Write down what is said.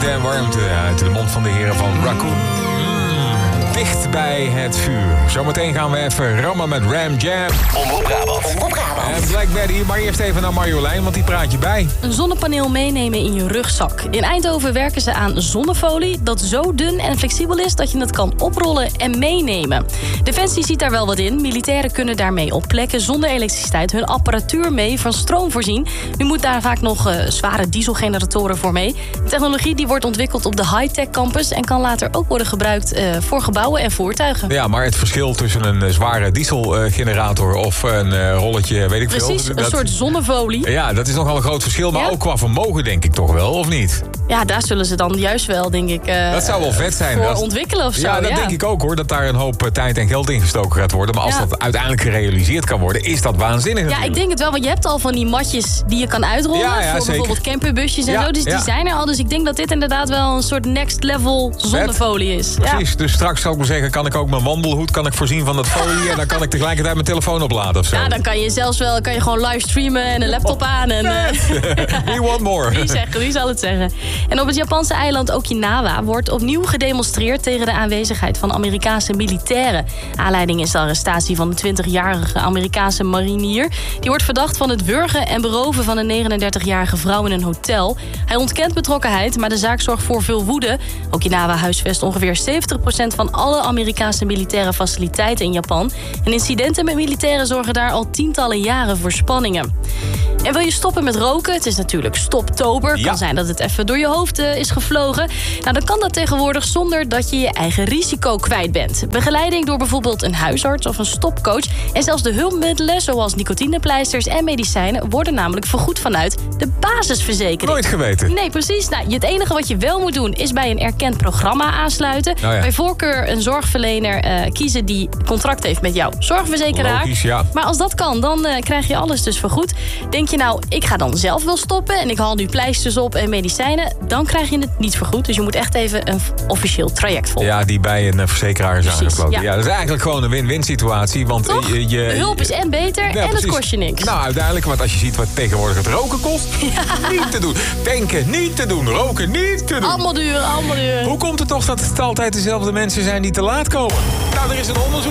en warmte uit de mond van de heren van Raccoon. Dicht bij het vuur. Zometeen gaan we even rammen met Ram Jam. Omroep Brabant. En Black Betty, maar eerst even naar Marjolein, want die praat je bij. Een zonnepaneel meenemen in je rugzak. In Eindhoven werken ze aan zonnefolie dat zo dun en flexibel is dat je het kan oprollen en meenemen. Defensie ziet daar wel wat in. Militairen kunnen daarmee op plekken zonder elektriciteit hun apparatuur mee van stroom voorzien. Nu moet daar vaak nog zware dieselgeneratoren voor mee. De technologie die wordt ontwikkeld op de high-tech campus en kan later ook worden gebruikt voor gebouwen en voertuigen. Ja, maar het verschil tussen een zware dieselgenerator of een rolletje, weet ik veel. Precies, een soort zonnefolie. Ja, dat is nogal een groot verschil, maar ook qua vermogen denk ik toch wel, of niet? Ja, daar zullen ze dan juist wel, denk ik, dat zou wel vet zijn. voor ontwikkelen of zo. Ja, dat denk ik ook hoor, dat daar een hoop tijd en geld in gestoken gaat worden. Maar als dat uiteindelijk gerealiseerd kan worden, is dat waanzinnig natuurlijk. Ja, ik denk het wel, want je hebt al van die matjes die je kan uitrollen. voor zeker. Bijvoorbeeld camperbusjes en zo. Dus die zijn er al. Dus ik denk dat dit inderdaad wel een soort next level zonnefolie is. Precies, dus straks zal ik maar zeggen, kan ik ook mijn wandelhoed voorzien van dat folie en dan kan ik tegelijkertijd mijn telefoon opladen of zo. Ja, dan kan je zelfs wel gewoon livestreamen en een laptop aan. En, We want more. Wie zal het zeggen? En op het Japanse eiland Okinawa wordt opnieuw gedemonstreerd tegen de aanwezigheid van Amerikaanse militairen. Aanleiding is de arrestatie van een 20-jarige Amerikaanse marinier. Die wordt verdacht van het wurgen en beroven van een 39-jarige vrouw in een hotel. Hij ontkent betrokkenheid, maar de zaak zorgt voor veel woede. Okinawa huisvest ongeveer 70% van alle Amerikaanse militaire faciliteiten in Japan. En incidenten met militairen zorgen daar al tientallen jaren voor spanningen. En wil je stoppen met roken? Het is natuurlijk stoptober. Het kan zijn dat het even door je hoofd is gevlogen. Nou, dan kan dat tegenwoordig zonder dat je je eigen risico kwijt bent. Begeleiding door bijvoorbeeld een huisarts of een stopcoach. En zelfs de hulpmiddelen zoals nicotinepleisters en medicijnen worden namelijk vergoed vanuit de basisverzekering. Nooit geweten. Nee, precies. Nou, het enige wat je wel moet doen is bij een erkend programma aansluiten. Bij voorkeur een zorgverlener kiezen die contract heeft met jouw zorgverzekeraar. Logisch, ja. Maar als dat kan, dan krijg je alles dus vergoed. Denk je nou, ik ga dan zelf wel stoppen en ik haal nu pleisters op en medicijnen, dan krijg je het niet vergoed. Dus je moet echt even een officieel traject volgen. Ja, die bij een verzekeraar is aangesloten. Ja, dat is eigenlijk gewoon een win-win situatie. Want de hulp is en beter en het kost je niks. Nou, uiteindelijk, want als je ziet wat tegenwoordig het roken kost, niet te doen. Denken, niet te doen. Roken, niet te doen. Allemaal duur, allemaal duur. Hoe komt het toch dat het altijd dezelfde mensen zijn die te laat komen? Nou, er is een onderzoek